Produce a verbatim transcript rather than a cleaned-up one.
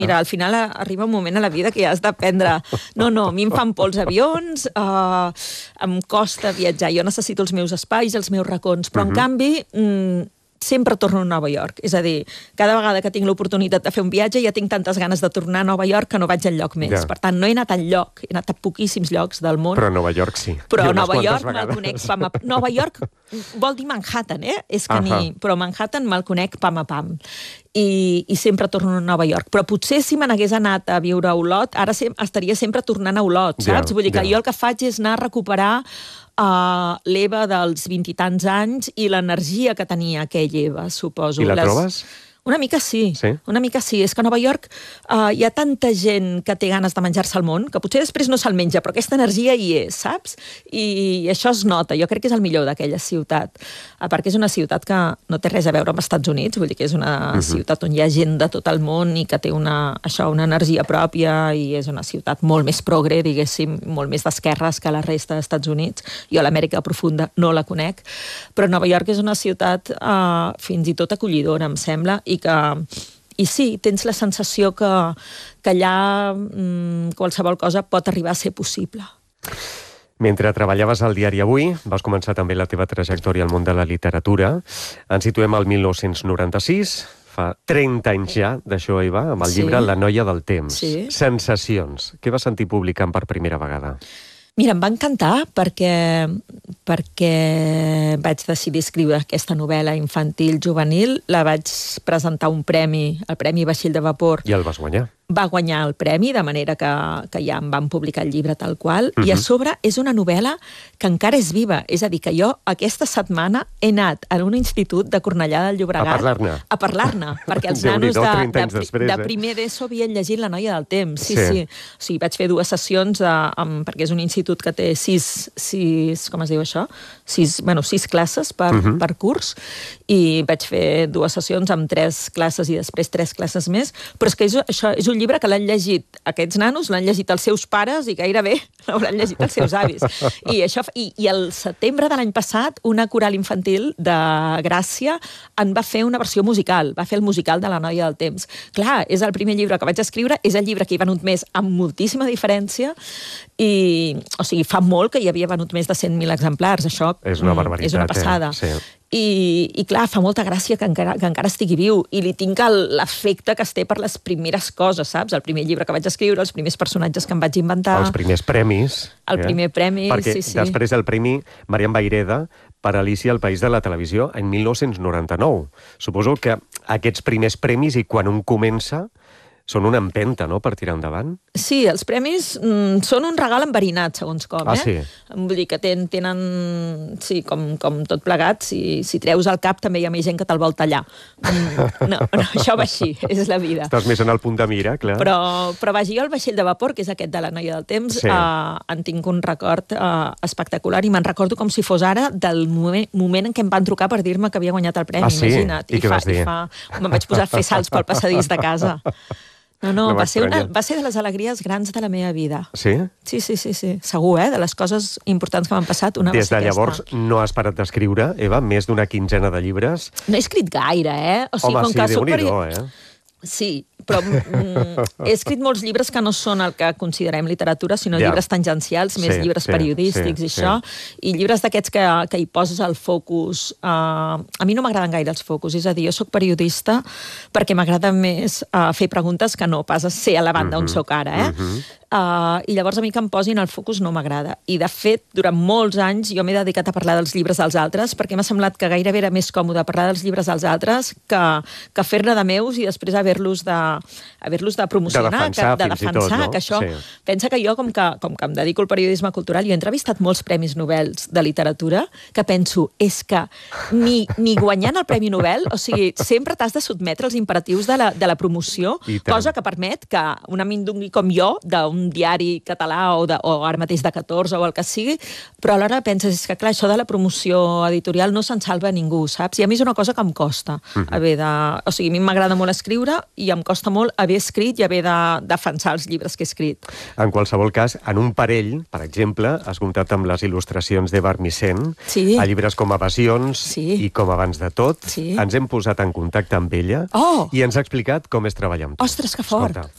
Mira, al final arriba un moment a la vida que ja has d'aprendre. No, no, a mi em fan por els avions, uh, em costa viatjar, jo necessito els meus espais, els meus racons, però uh-huh. en canvi... Mm, sempre torno a Nova York. És a dir, cada vegada que tinc l'oportunitat de fer un viatge ja tinc tantes ganes de tornar a Nova York que no vaig enlloc més. Yeah. Per tant, no he anat enlloc, he anat a poquíssims llocs del món. Però a Nova York sí. Però a Nova York me'l conec pam a pam. Nova York vol dir Manhattan, eh? És que uh -huh. ni... Però Manhattan me'l conec pam a pam. I, i sempre torno a Nova York. Però potser si me n'hagués anat a viure a Olot, ara sem estaria sempre tornant a Olot, saps? Yeah, Vull dir que yeah. jo el que faig és anar a recuperar Uh, l'Eva dels vint i tants anys i l'energia que tenia aquella Eva, suposo. I la Les... trobes? Una mica sí, sí, una mica sí. És que a Nova York uh, hi ha tanta gent que té ganes de menjar-se el món, que potser després no se'l menja, però aquesta energia hi és, saps? I, i això es nota. Jo crec que és el millor d'aquella ciutat. A part que és una ciutat que no té res a veure amb els Estats Units, vull dir que és una uh-huh. ciutat on hi ha gent de tot el món i que té una, això, una energia pròpia i és una ciutat molt més progre, diguéssim, molt més d'esquerres que la resta dels Estats Units. Jo l'Amèrica profunda no la conec, però Nova York és una ciutat uh, fins i tot acollidora, em sembla, i que... I sí, tens la sensació que, que allà mmm, qualsevol cosa pot arribar a ser possible. Mentre treballaves al diari Avui, vas començar també la teva trajectòria al món de la literatura. Ens situem al mil nou-cents noranta-sis, fa trenta anys ja d'això, Eva, amb el sí. llibre La noia del temps. Sí. Sensacions. Què vas sentir publicant per primera vegada? Mira, em va encantar perquè, perquè vaig decidir escriure aquesta novel·la infantil juvenil, la vaig presentar a un premi, el Premi Vaixell de Vapor. I el vas guanyar. Va guanyar el premi, de manera que, que ja em van publicar el llibre tal qual, uh-huh. i a sobre és una novel·la que encara és viva, és a dir, que jo aquesta setmana he anat a un institut de Cornellà del Llobregat... A parlar-ne. A parlar-ne, perquè els nanos de, de, després, de primer d'ESO havien llegit La noia del temps, sí, sí. sí. O sigui, vaig fer dues sessions, de, um, perquè és un institut que té sis, sis com es diu això? Sis, bueno, sis classes per, uh-huh. per curs, i vaig fer dues sessions amb tres classes i després tres classes més, però és que és, això és un llibre que l'han llegit aquests nanos, l'han llegit els seus pares i gairebé l'hauran llegit els seus avis. I, això, i, i el setembre de l'any passat, una coral infantil de Gràcia en va fer una versió musical, va fer el musical de La noia del temps. Clar, és el primer llibre que vaig escriure, és el llibre que he venut més amb moltíssima diferència, i, o sigui, fa molt que hi havia venut més de cent mil exemplars, això és una barbaritat, és una passada. Eh? Sí. I, i clar, fa molta gràcia que encara, que encara estigui viu i li tinc l'efecte que es té per les primeres coses, saps? El primer llibre que vaig escriure, els primers personatges que em vaig inventar... Els primers premis. El eh? primer premi, Perquè sí, sí. després del premi Marian Vayreda per Alicia al País de la Televisió en mil nou-cents noranta-nou. Suposo que aquests primers premis i quan un comença són una empenta, no?, per tirar endavant. Sí, els premis mm, són un regal enverinat, segons com, ah, eh? Sí. Vull dir que ten, tenen... Sí, com, com tot plegat, si, si treus el cap també hi ha més gent que te'l vol tallar. Mm, no, no, això va així, és la vida. Estàs més en el punt de mira, clar. Però, però vaja, jo el vaixell de vapor, que és aquest de La noia del temps, sí. eh, en tinc un record eh, espectacular i me'n recordo com si fos ara del moment, moment en què em van trucar per dir-me que havia guanyat el premi, ah, sí? Imagina't. I, I què fa, vas dir? I fa... Me'n vaig posar a fer salts pel passadís de casa. No, no, no va, ser una, va ser de les alegries grans de la meva vida. Sí? Sí, sí, sí, sí. Segur, eh? De les coses importants que m'han passat, una Des va ser de llavors aquesta. no has parat d'escriure, Eva, més d'una quinzena de llibres. No he escrit gaire, eh? O sigui, Home, com sí, que Déu-n'hi-do, eh? Sí, però mm, he escrit molts llibres que no són el que considerem literatura, sinó ja. llibres tangencials, més sí, llibres sí, periodístics sí, i això, sí. i llibres d'aquests que, que hi poses el focus. Uh, a mi no m'agraden gaire els focus, és a dir, jo soc periodista perquè m'agrada més uh, fer preguntes que no pas ser a la banda uh -huh, on soc ara, eh? Uh -huh. Uh, I llavors a mi que em posin el focus no m'agrada. I de fet, durant molts anys jo m'he dedicat a parlar dels llibres dels altres perquè m'ha semblat que gairebé era més còmode parlar dels llibres dels altres que, que fer-ne de meus i després haver-los de, haver-los de promocionar, de defensar, que, de defensar tot, no? que això... Sí. Pensa que jo, com que, com que em dedico al periodisme cultural, jo he entrevistat molts premis Nobel de literatura que penso, és que ni, ni guanyant el Premi Nobel, o sigui, sempre t'has de sotmetre als imperatius de la, de la promoció, cosa que permet que una mindungui com jo, d'un un diari català o, de, o ara mateix de catorze o el que sigui, però alhora penses, és que clar, això de la promoció editorial no se'n salva ningú, saps? I a mi és una cosa que em costa uh-huh. haver de... O sigui, a mi m'agrada molt escriure i em costa molt haver escrit i haver de defensar els llibres que he escrit. En qualsevol cas, en un parell, per exemple, has comptat amb les il·lustracions d'Eva Armisen, sí. a llibres com Evasions sí. i Com abans de tot. Sí. Ens hem posat en contacte amb ella oh. i ens ha explicat com és treballar amb tu. Ostres, que fort! Escolta.